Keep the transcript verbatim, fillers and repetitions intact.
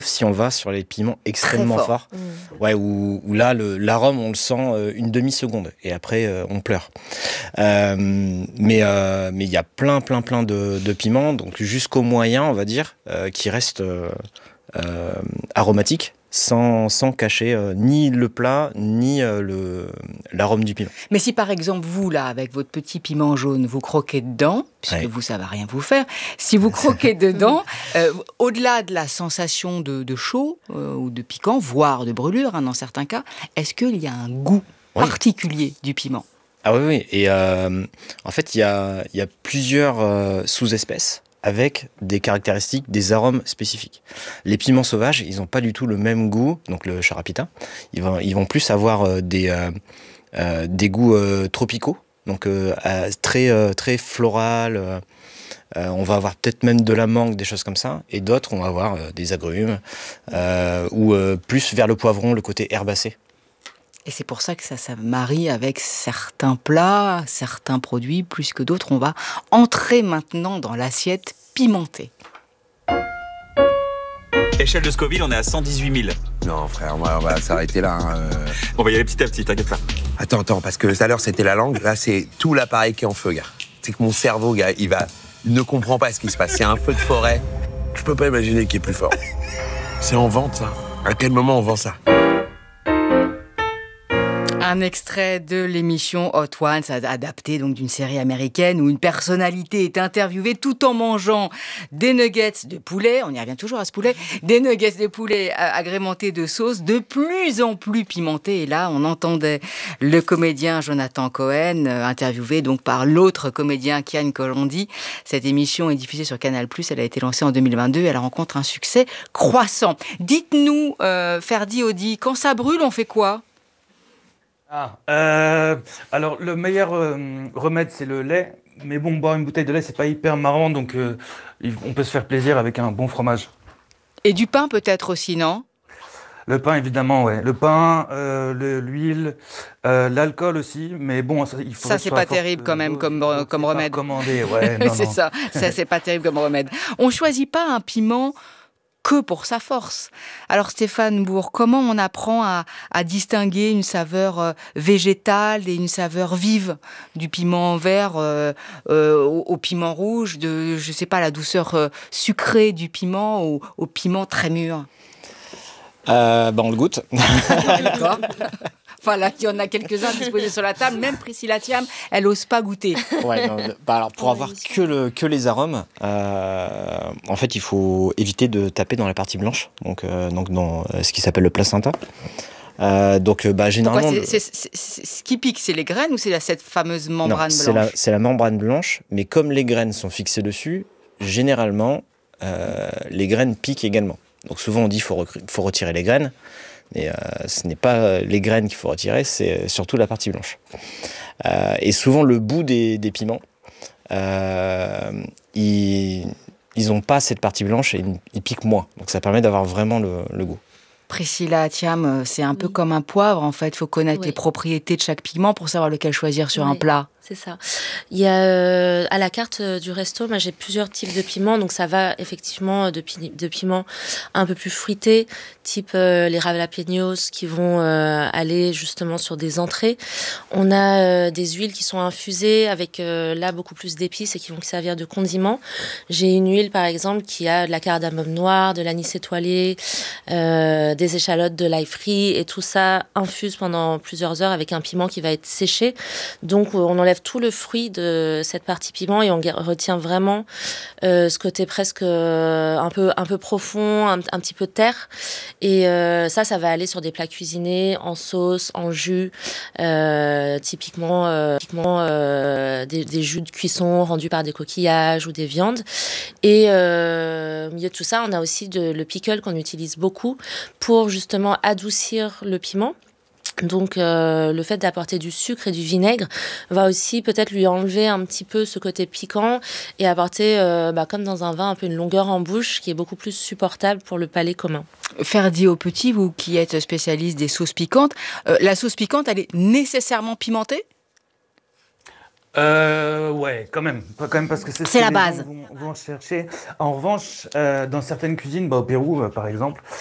si on va sur les piments extrêmement fort. forts, mmh. ouais, où, où là, le, l'arôme, on le sent euh, une demi-seconde, et après, euh, on pleure. Euh, mais euh, mais il y a plein, plein, plein de, de piments, donc jusqu'au moyen, on va dire, euh, qui restent euh, euh, aromatiques, sans, sans cacher euh, ni le plat, ni euh, le, l'arôme du piment. Mais si par exemple, vous, là, avec votre petit piment jaune, vous croquez dedans, puisque ouais. vous, ça va rien vous faire, si vous croquez dedans, euh, au-delà de la sensation de, de chaud euh, ou de piquant, voire de brûlure, hein, dans certains cas, est-ce qu'il y a un goût oui. particulier du piment ? Ah oui, oui. Et euh, en fait, il y a, y a plusieurs euh, sous-espèces avec des caractéristiques, des arômes spécifiques. Les piments sauvages, ils n'ont pas du tout le même goût, donc le charapita, ils vont, ils vont plus avoir euh, des, euh, euh, des goûts euh, tropicaux, donc euh, très, euh, très floral, euh, euh, on va avoir peut-être même de la mangue, des choses comme ça, et d'autres, on va avoir euh, des agrumes, euh, ou euh, plus vers le poivron, le côté herbacé. Et c'est pour ça que ça, ça marie avec certains plats, certains produits, plus que d'autres. On va entrer maintenant dans l'assiette pimentée. Échelle de Scoville, on est à cent dix-huit mille. Non, frère, on va, on va s'arrêter là. Hein. On va y aller petit à petit, t'inquiète pas. Attends, attends, parce que tout à l'heure, c'était la langue. Là, c'est tout l'appareil qui est en feu, gars. C'est que mon cerveau, gars, il va... Il ne comprend pas ce qui se passe. Il y a un feu de forêt. Je peux pas imaginer qui est plus fort. C'est en vente, ça. À quel moment on vend ça ? Un extrait de l'émission Hot Ones, adapté donc d'une série américaine où une personnalité est interviewée tout en mangeant des nuggets de poulet, on y revient toujours à ce poulet, des nuggets de poulet agrémentés de sauce de plus en plus pimentées. Et là, on entendait le comédien Jonathan Cohen, interviewé donc par l'autre comédien Kian Kolondi. Cette émission est diffusée sur Canal plus, elle a été lancée en deux mille vingt-deux et elle rencontre un succès croissant. Dites-nous, euh, Ferdi Odi, quand ça brûle, on fait quoi ? Ah, euh, alors le meilleur euh, remède c'est le lait, mais bon, boire une bouteille de lait c'est pas hyper marrant, donc euh, on peut se faire plaisir avec un bon fromage. Et du pain peut-être aussi, non ? Le pain évidemment, ouais. Le pain, euh, le, l'huile, euh, l'alcool aussi, mais bon, ça, il faut. Ça c'est pas terrible quand même comme euh, comme remède. Recommandé, ouais. Non, c'est non. ça, ça c'est pas terrible comme remède. On choisit pas un piment que pour sa force. Alors Stéphane Bourg, comment on apprend à, à distinguer une saveur euh, végétale et une saveur vive du piment vert euh, euh, au, au piment rouge, de je sais pas la douceur euh, sucrée du piment au, au piment très mûr? Euh, ben on le goûte. D'accord. Enfin, là, il y en a quelques-uns disposés sur la table. Même Priscilla Thiam, elle n'ose pas goûter. Ouais, non, bah alors, pour avoir que, le, que les arômes, euh, en fait, il faut éviter de taper dans la partie blanche, donc, euh, donc dans euh, ce qui s'appelle le placenta. Euh, donc, bah, généralement... Pourquoi c'est, c'est, c'est, c'est, ce qui pique, c'est les graines ou c'est la, cette fameuse membrane non, blanche ? c'est la, c'est la membrane blanche, mais comme les graines sont fixées dessus, généralement, euh, les graines piquent également. Donc souvent, on dit qu'il faut, rec- faut retirer les graines. Et euh, ce n'est pas les graines qu'il faut retirer, c'est surtout la partie blanche. Euh, et souvent, le bout des, des piments, euh, ils n'ont pas cette partie blanche et ils, ils piquent moins. Donc ça permet d'avoir vraiment le, le goût. Priscilla Thiam, c'est un oui. peu comme un poivre, en fait. Il faut connaître oui. les propriétés de chaque piment pour savoir lequel choisir sur oui. un plat. C'est ça. Il y a euh, à la carte du resto, moi j'ai plusieurs types de piments, donc ça va effectivement de, pi- de piments un peu plus fruités, type euh, les jalapeños qui vont euh, aller justement sur des entrées. On a euh, des huiles qui sont infusées avec euh, là beaucoup plus d'épices et qui vont servir de condiments. J'ai une huile par exemple qui a de la cardamome noire, de l'anis étoilé, euh, des échalotes, de l'ail frit et tout ça infuse pendant plusieurs heures avec un piment qui va être séché. Donc on enlève tout le fruit de cette partie piment et on retient vraiment euh, ce côté presque euh, un peu un peu profond, un, un petit peu de terre. Et euh, ça, ça va aller sur des plats cuisinés, en sauce, en jus, euh, typiquement, euh, typiquement euh, des, des jus de cuisson rendus par des coquillages ou des viandes. Et euh, au milieu de tout ça, on a aussi de, le pickle qu'on utilise beaucoup pour justement adoucir le piment. Donc euh, le fait d'apporter du sucre et du vinaigre va aussi peut-être lui enlever un petit peu ce côté piquant et apporter, euh, bah, comme dans un vin, un peu une longueur en bouche qui est beaucoup plus supportable pour le palais commun. Ferdi Aupetit, vous qui êtes spécialiste des sauces piquantes, euh, la sauce piquante, elle est nécessairement pimentée ? Euh, ouais, quand même, quand même parce que c'est ce C'est que la les base. gens vont, vont chercher. En revanche, euh, dans certaines cuisines, bah, au Pérou, euh, par exemple,